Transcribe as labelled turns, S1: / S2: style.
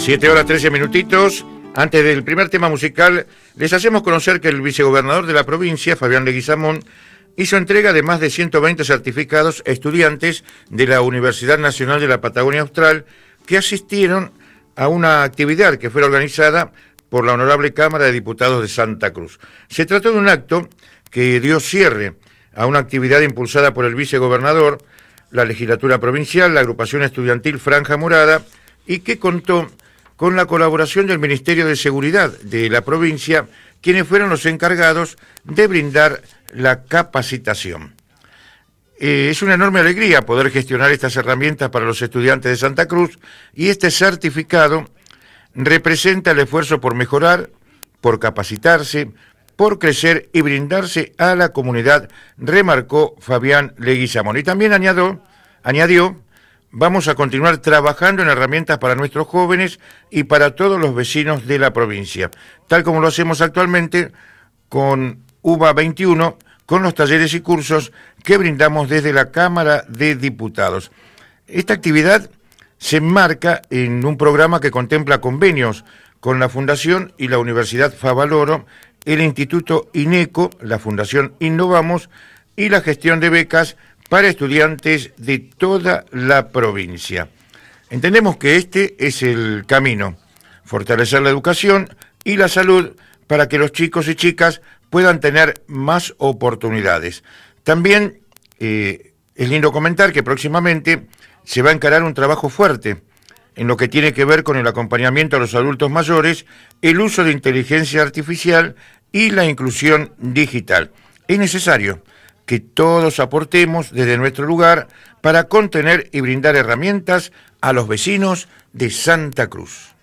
S1: 7 horas 13 minutitos. Antes del primer tema musical, les hacemos conocer que el vicegobernador de la provincia, Fabián Leguizamón, hizo entrega de más de 120 certificados a estudiantes de la Universidad Nacional de la Patagonia Austral que asistieron a una actividad que fue organizada por la Honorable Cámara de Diputados de Santa Cruz. Se trató de un acto que dio cierre a una actividad impulsada por el vicegobernador, la legislatura provincial, la agrupación estudiantil Franja Morada, y que contó con la colaboración del Ministerio de Seguridad de la provincia, quienes fueron los encargados de brindar la capacitación. Es una enorme alegría poder gestionar estas herramientas para los estudiantes de Santa Cruz, y este certificado representa el esfuerzo por mejorar, por capacitarse, por crecer y brindarse a la comunidad, remarcó Fabián Leguizamón. Y también añadió, vamos a continuar trabajando en herramientas para nuestros jóvenes y para todos los vecinos de la provincia, tal como lo hacemos actualmente con UBA 21, con los talleres y cursos que brindamos desde la Cámara de Diputados. Esta actividad se enmarca en un programa que contempla convenios con la Fundación y la Universidad Favaloro, el Instituto INECO, la Fundación Innovamos y la gestión de becas para estudiantes de toda la provincia. Entendemos que este es el camino, fortalecer la educación y la salud para que los chicos y chicas puedan tener más oportunidades. También es lindo comentar que próximamente se va a encarar un trabajo fuerte en lo que tiene que ver con el acompañamiento a los adultos mayores, el uso de inteligencia artificial y la inclusión digital. Es necesario que todos aportemos desde nuestro lugar para contener y brindar herramientas a los vecinos de Santa Cruz.